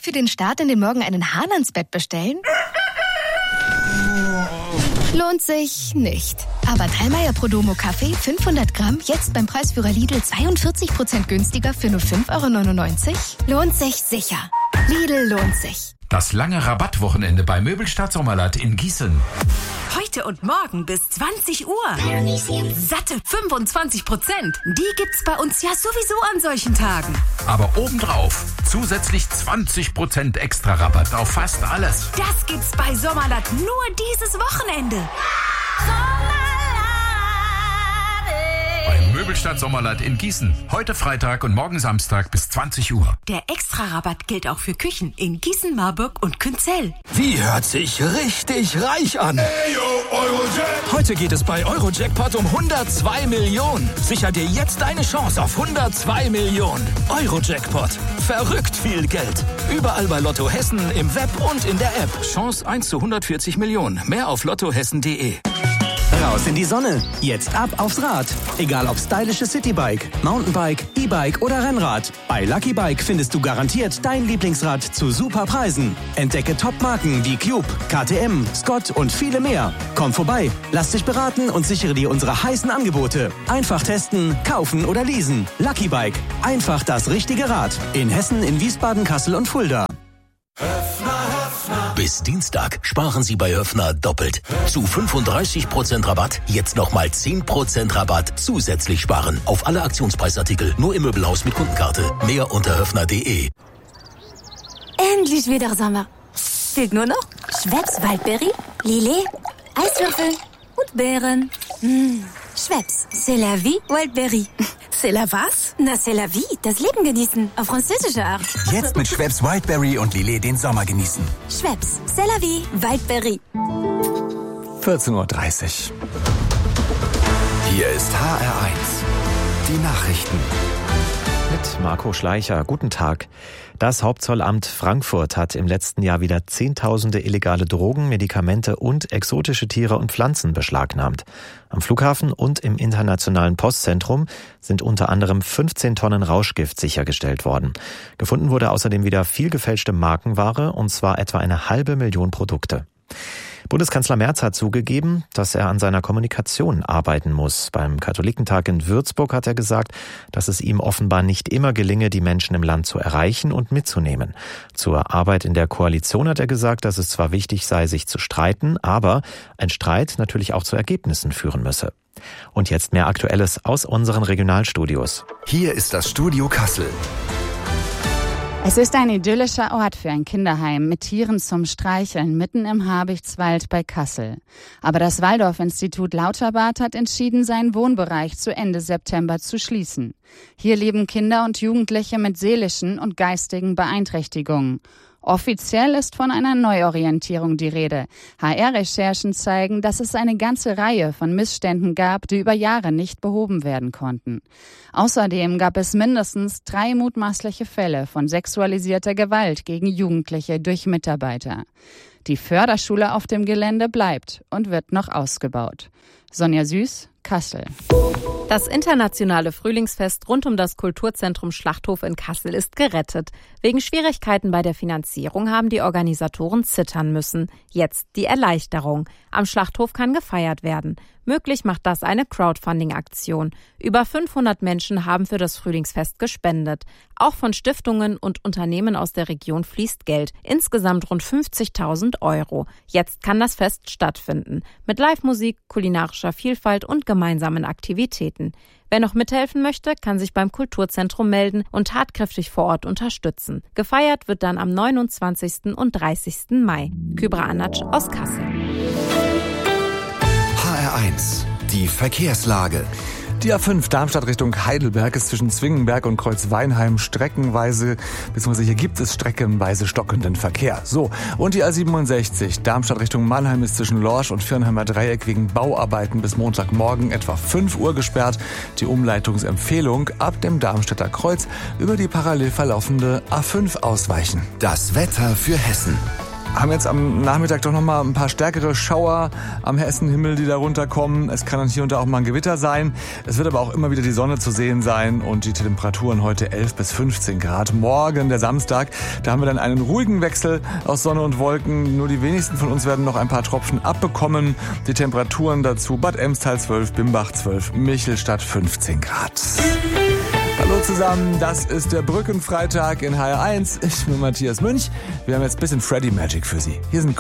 Für den Start in den Morgen einen Hahn ans Bett bestellen? Lohnt sich nicht. Aber Thallmeier Prodomo Kaffee 500 Gramm jetzt beim Preisführer Lidl 42% günstiger für nur 5,99 €? Lohnt sich sicher. Lidl lohnt sich. Das lange Rabattwochenende bei Möbelstadt Sommerland in Gießen. Heute und morgen bis 20 Uhr. Satte 25%. Die gibt's bei uns ja sowieso an solchen Tagen. Aber obendrauf zusätzlich 20% extra Rabatt auf fast alles. Das gibt's bei Sommerland nur dieses Wochenende. Bei Möbelstadt Sommerland in Gießen. Heute Freitag und morgen Samstag bis 20 Uhr. Der Extra-Rabatt gilt auch für Küchen in Gießen, Marburg und Künzell. Wie hört sich richtig reich an? Hey, yo, Eurojackpot. Heute geht es bei Eurojackpot um 102 Millionen. Sicher dir jetzt deine Chance auf 102 Millionen. Eurojackpot. Verrückt viel Geld. Überall bei Lotto Hessen, im Web und in der App. Chance 1 zu 140 Millionen. Mehr auf lottohessen.de. Raus in die Sonne. Jetzt ab aufs Rad. Egal ob stylische Citybike, Mountainbike, E-Bike oder Rennrad. Bei Lucky Bike findest du garantiert dein Lieblingsrad zu super Preisen. Entdecke Top-Marken wie Cube, KTM, Scott und viele mehr. Komm vorbei, lass dich beraten und sichere dir unsere heißen Angebote. Einfach testen, kaufen oder leasen. Lucky Bike. Einfach das richtige Rad. In Hessen, in Wiesbaden, Kassel und Fulda. Bis Dienstag sparen Sie bei Höffner doppelt. Zu 35% Rabatt, jetzt nochmal 10% Rabatt zusätzlich sparen. Auf alle Aktionspreisartikel, nur im Möbelhaus mit Kundenkarte. Mehr unter höffner.de. Endlich wieder Sommer. Fehlt nur noch Schweppes Waldberry, Lillet, Eiswürfel und Beeren. Schweppes, c'est la vie, Waldberry. C'est la was? Na, c'est la vie, das Leben genießen, auf französische Art. Jetzt mit Schweppes Wildberry und Lillet den Sommer genießen. Schweppes, c'est la vie, Waldberry. 14:30 Uhr. Hier ist HR1. Die Nachrichten. Mit Marco Schleicher. Guten Tag. Das Hauptzollamt Frankfurt hat im letzten Jahr wieder Zehntausende illegale Drogen, Medikamente und exotische Tiere und Pflanzen beschlagnahmt. Am Flughafen und im internationalen Postzentrum sind unter anderem 15 Tonnen Rauschgift sichergestellt worden. Gefunden wurde außerdem wieder viel gefälschte Markenware, und zwar etwa 500.000 Produkte. Bundeskanzler Merz hat zugegeben, dass er an seiner Kommunikation arbeiten muss. Beim Katholikentag in Würzburg hat er gesagt, dass es ihm offenbar nicht immer gelinge, die Menschen im Land zu erreichen und mitzunehmen. Zur Arbeit in der Koalition hat er gesagt, dass es zwar wichtig sei, sich zu streiten, aber ein Streit natürlich auch zu Ergebnissen führen müsse. Und jetzt mehr Aktuelles aus unseren Regionalstudios. Hier ist das Studio Kassel. Es ist ein idyllischer Ort für ein Kinderheim mit Tieren zum Streicheln mitten im Habichtswald bei Kassel. Aber das Waldorf-Institut Lauterbad hat entschieden, seinen Wohnbereich zu Ende September zu schließen. Hier leben Kinder und Jugendliche mit seelischen und geistigen Beeinträchtigungen. Offiziell ist von einer Neuorientierung die Rede. HR-Recherchen zeigen, dass es eine ganze Reihe von Missständen gab, die über Jahre nicht behoben werden konnten. Außerdem gab es mindestens 3 mutmaßliche Fälle von sexualisierter Gewalt gegen Jugendliche durch Mitarbeiter. Die Förderschule auf dem Gelände bleibt und wird noch ausgebaut. Sonja Süß, Kassel. Das internationale Frühlingsfest rund um das Kulturzentrum Schlachthof in Kassel ist gerettet. Wegen Schwierigkeiten bei der Finanzierung haben die Organisatoren zittern müssen. Jetzt die Erleichterung. Am Schlachthof kann gefeiert werden. Möglich macht das eine Crowdfunding-Aktion. Über 500 Menschen haben für das Frühlingsfest gespendet. Auch von Stiftungen und Unternehmen aus der Region fließt Geld. Insgesamt rund 50.000 €. Jetzt kann das Fest stattfinden. Mit Live-Musik, kulinarischer Vielfalt und gemeinsamen Aktivitäten. Wer noch mithelfen möchte, kann sich beim Kulturzentrum melden und tatkräftig vor Ort unterstützen. Gefeiert wird dann am 29. und 30. Mai. Kübra Anatsch aus Kassel. HR1, die Verkehrslage. Die A5 Darmstadt Richtung Heidelberg ist zwischen Zwingenberg und Kreuzweinheim streckenweise, beziehungsweise hier gibt es streckenweise stockenden Verkehr. So, und die A67 Darmstadt Richtung Mannheim ist zwischen Lorsch und Viernheimer Dreieck wegen Bauarbeiten bis Montagmorgen etwa 5 Uhr gesperrt. Die Umleitungsempfehlung ab dem Darmstädter Kreuz über die parallel verlaufende A5 ausweichen. Das Wetter für Hessen. haben jetzt am Nachmittag doch nochmal ein paar stärkere Schauer am Hessenhimmel, die da runterkommen. Es kann dann hier und da auch mal ein Gewitter sein. Es wird aber auch immer wieder die Sonne zu sehen sein und die Temperaturen heute 11 bis 15 Grad. Morgen, der Samstag, da haben wir dann einen ruhigen Wechsel aus Sonne und Wolken. Nur die wenigsten von uns werden noch ein paar Tropfen abbekommen. Die Temperaturen dazu: Bad Emstal 12, Bimbach 12, Michelstadt 15 Grad. Hallo zusammen, das ist der Brückenfreitag in HR1. Ich bin Matthias Münch. Wir haben jetzt ein bisschen Freddy Magic für Sie. Hier sind